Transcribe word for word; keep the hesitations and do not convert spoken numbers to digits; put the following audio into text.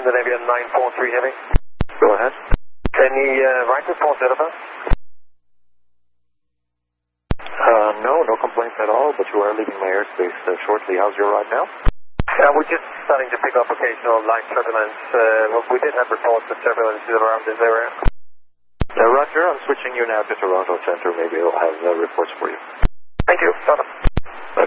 Scandinavian nine four three Heavy. Go ahead. Any uh, right report out of us? Uh, no, no complaints at all, but you are leaving my airspace uh, shortly. How's your ride now? Uh, we're just starting to pick up occasional light turbulence. Uh, well, we did have reports of turbulence around this area. Uh, Roger, I'm switching you now to Toronto Center. Maybe they'll have uh, reports for you. Thank you. Bye-bye.